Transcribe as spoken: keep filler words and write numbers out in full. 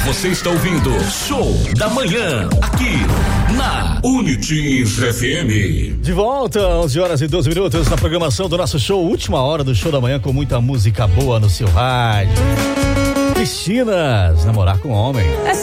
Você está ouvindo Show da Manhã, aqui na Unitins F M. De volta, onze horas e doze minutos, na programação do nosso show, última hora do Show da Manhã, com muita música boa no seu rádio. Piscinas, namorar com homem.